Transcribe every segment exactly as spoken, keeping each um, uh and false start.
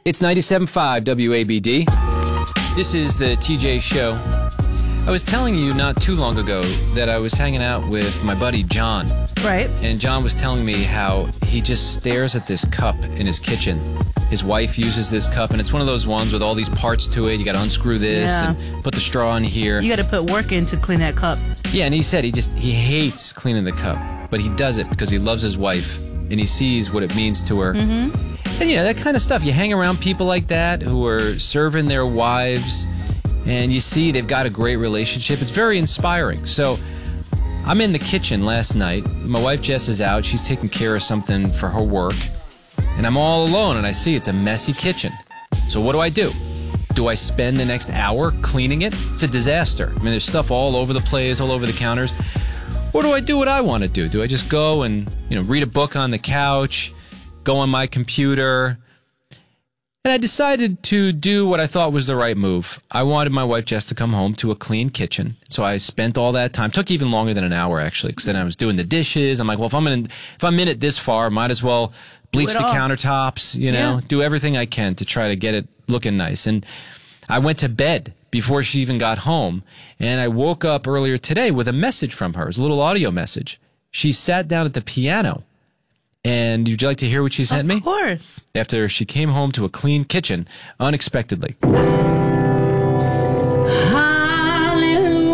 It's ninety-seven point five W A B D. This is the T J Show. I was telling you not too long ago that I was hanging out with my buddy John. Right. And John was telling me how he just stares at this cup in his kitchen. His wife uses this cup, and it's one of those ones with all these parts to it. You got to unscrew this Yeah. and put the straw in here. You got to put work in to clean that cup. Yeah, and he said he just he hates cleaning the cup, but he does it because he loves his wife and he sees what it means to her. Mm-hmm. And you know, that kind of stuff. You hang around people like that who are serving their wives, and you see they've got a great relationship. It's very inspiring. So I'm in the kitchen last night. My wife Jess is out. She's taking care of something for her work. And I'm all alone, and I see it's a messy kitchen. So what do I do? Do I spend the next hour cleaning it? It's a disaster. I mean, there's stuff all over the place, all over the counters. Or do I do what I want to do? Do I just go and, you know, read a book on the couch, go on my computer? And I decided to do what I thought was the right move. I wanted my wife Jess to come home to a clean kitchen. So I spent all that time. It took even longer than an hour, actually, because then I was doing the dishes. I'm like, well, if I'm in, if I'm in it this far, might as well bleach the all. countertops, you know, Yeah. do everything I can to try to get it looking nice. And I went to bed before she even got home. And I woke up earlier today with a message from her. It was a little audio message. She sat down at the piano. And would you like to hear what she sent me? Of course. After she came home to a clean kitchen unexpectedly.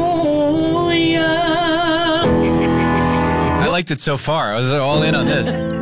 Hallelujah. I liked it so far. I was all in on this.